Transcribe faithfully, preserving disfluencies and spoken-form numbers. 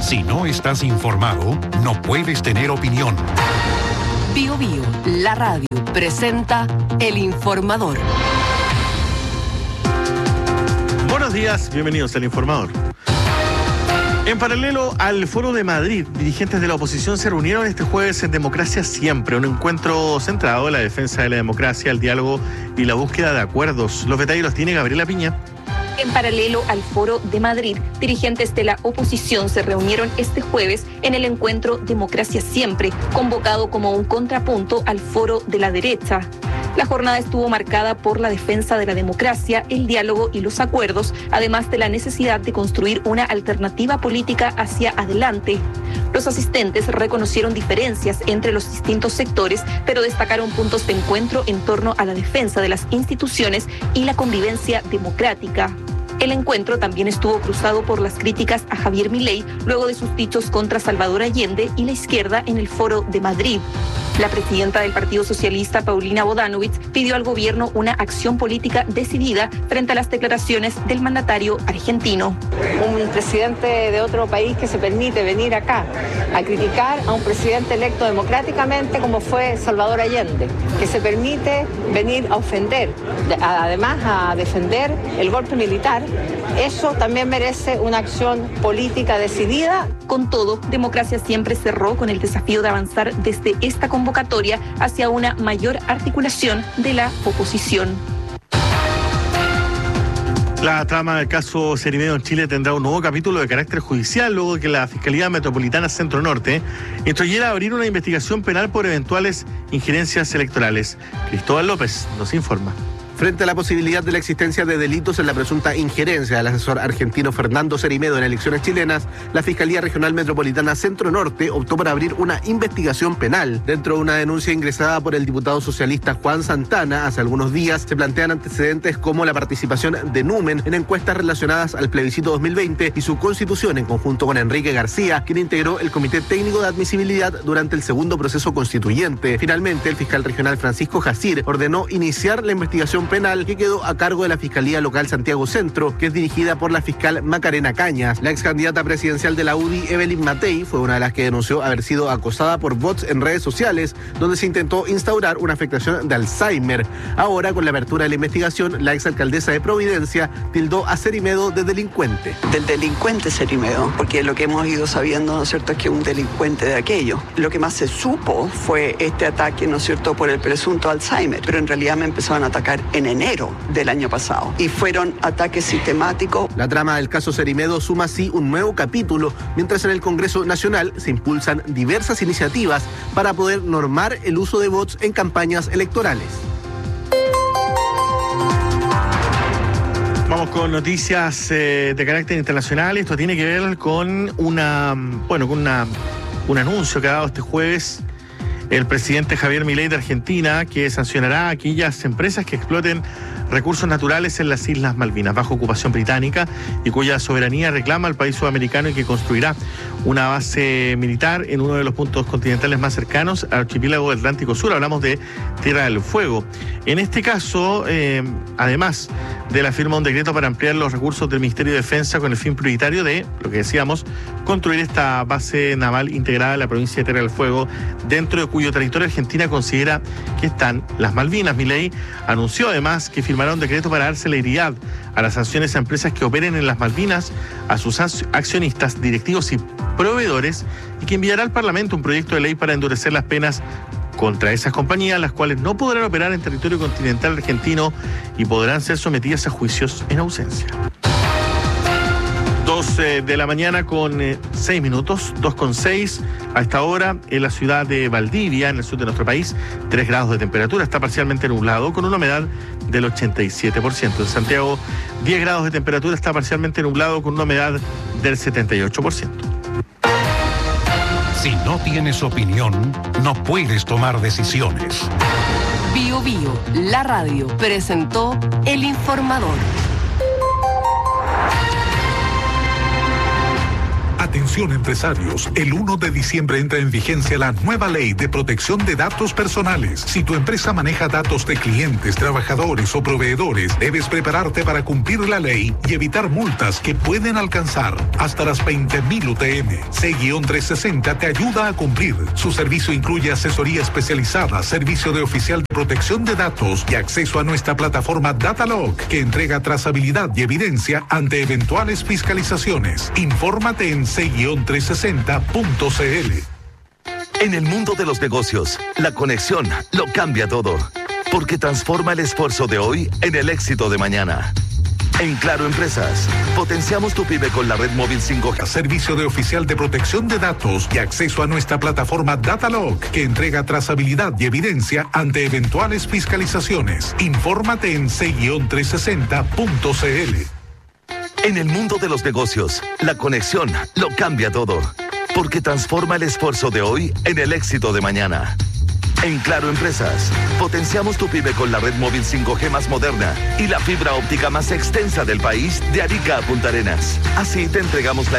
Si no estás informado, no puedes tener opinión. Bio Bio, la radio, presenta El Informador. Buenos días, bienvenidos al Informador. En paralelo al Foro de Madrid, dirigentes de la oposición se reunieron este jueves en Democracia Siempre, un encuentro centrado en la defensa de la democracia, el diálogo y la búsqueda de acuerdos. Los detalles los tiene Gabriela Piña. En paralelo al Foro de Madrid, dirigentes de la oposición se reunieron este jueves en el encuentro Democracia Siempre, convocado como un contrapunto al Foro de la derecha. La jornada estuvo marcada por la defensa de la democracia, el diálogo y los acuerdos, además de la necesidad de construir una alternativa política hacia adelante. Los asistentes reconocieron diferencias entre los distintos sectores, pero destacaron puntos de encuentro en torno a la defensa de las instituciones y la convivencia democrática. El encuentro también estuvo cruzado por las críticas a Javier Milei luego de sus dichos contra Salvador Allende y la izquierda en el Foro de Madrid. La presidenta del Partido Socialista, Paulina Bodanovich, pidió al gobierno una acción política decidida frente a las declaraciones del mandatario argentino. Un presidente de otro país que se permite venir acá a criticar a un presidente electo democráticamente como fue Salvador Allende, que se permite venir a ofender, además a defender el golpe militar, eso también merece una acción política decidida. Con todo, Democracia Siempre cerró con el desafío de avanzar desde esta convocatoria hacia una mayor articulación de la oposición. La trama del caso Cerimedo en Chile tendrá un nuevo capítulo de carácter judicial luego de que la Fiscalía Metropolitana Centro Norte instruyera a abrir una investigación penal por eventuales injerencias electorales. Cristóbal López nos informa. Frente a la posibilidad de la existencia de delitos en la presunta injerencia del asesor argentino Fernando Cerimedo en elecciones chilenas, la Fiscalía Regional Metropolitana Centro Norte optó por abrir una investigación penal. Dentro de una denuncia ingresada por el diputado socialista Juan Santana hace algunos días, se plantean antecedentes como la participación de Numen en encuestas relacionadas al plebiscito dos mil veinte y su constitución en conjunto con Enrique García, quien integró el Comité Técnico de Admisibilidad durante el segundo proceso constituyente. Finalmente, el fiscal regional Francisco Jacir ordenó iniciar la investigación penal que quedó a cargo de la Fiscalía Local Santiago Centro, que es dirigida por la fiscal Macarena Cañas. La ex candidata presidencial de la U D I, Evelyn Matei, fue una de las que denunció haber sido acosada por bots en redes sociales, donde se intentó instaurar una afectación de Alzheimer. Ahora, con la apertura de la investigación, la ex alcaldesa de Providencia tildó a Cerimedo de delincuente. Del delincuente Cerimedo, porque lo que hemos ido sabiendo, ¿no es cierto?, es que es un delincuente de aquello. Lo que más se supo fue este ataque, ¿no es cierto?, por el presunto Alzheimer, pero en realidad me empezaron a atacar en enero del año pasado y fueron ataques sistemáticos. La trama del caso Cerimedo suma así un nuevo capítulo, mientras en el Congreso Nacional se impulsan diversas iniciativas para poder normar el uso de bots en campañas electorales. Vamos con noticias eh, de carácter internacional. Esto tiene que ver con una, bueno, con una, un anuncio que ha dado este jueves el presidente Javier Milei de Argentina, que sancionará a aquellas empresas que exploten recursos naturales en las Islas Malvinas, bajo ocupación británica, y cuya soberanía reclama el país sudamericano, y que construirá una base militar en uno de los puntos continentales más cercanos al archipiélago del Atlántico Sur. Hablamos de Tierra del Fuego. En este caso, eh, además de la firma de un decreto para ampliar los recursos del Ministerio de Defensa con el fin prioritario de, lo que decíamos, construir esta base naval integrada en la provincia de Tierra del Fuego, dentro de cuyo territorio Argentina considera que están las Malvinas. Milei anunció además que firmará un decreto para dar celeridad a las sanciones a empresas que operen en las Malvinas, a sus accionistas, directivos y proveedores, y que enviará al Parlamento un proyecto de ley para endurecer las penas contra esas compañías, las cuales no podrán operar en territorio continental argentino y podrán ser sometidas a juicios en ausencia. Dos eh, de la mañana con eh, seis minutos, dos con seis a esta hora en la ciudad de Valdivia, en el sur de nuestro país, tres grados de temperatura, está parcialmente nublado con una humedad del ochenta y siete por ciento. En Santiago, diez grados de temperatura, está parcialmente nublado con una humedad del setenta y ocho por ciento. Si no tienes opinión, no puedes tomar decisiones. Bio Bio, la radio, presentó El Informador. Atención. Atención empresarios, el uno de diciembre entra en vigencia la nueva ley de protección de datos personales. Si tu empresa maneja datos de clientes, trabajadores o proveedores, debes prepararte para cumplir la ley y evitar multas que pueden alcanzar hasta las veinte mil U T M. C trescientos sesenta te ayuda a cumplir. Su servicio incluye asesoría especializada, servicio de oficial de protección de datos y acceso a nuestra plataforma Datalog, que entrega trazabilidad y evidencia ante eventuales fiscalizaciones. Infórmate en C trescientos sesenta punto c l. En el mundo de los negocios, la conexión lo cambia todo, porque transforma el esfuerzo de hoy en el éxito de mañana. En Claro Empresas, potenciamos tu pyme con la red móvil cinco G. Servicio de oficial de protección de datos y acceso a nuestra plataforma Datalog, que entrega trazabilidad y evidencia ante eventuales fiscalizaciones. Infórmate en C trescientos sesenta punto c l. En el mundo de los negocios, la conexión lo cambia todo, porque transforma el esfuerzo de hoy en el éxito de mañana. En Claro Empresas, potenciamos tu pyme con la red móvil cinco G más moderna y la fibra óptica más extensa del país de Arica a Punta Arenas. Así te entregamos la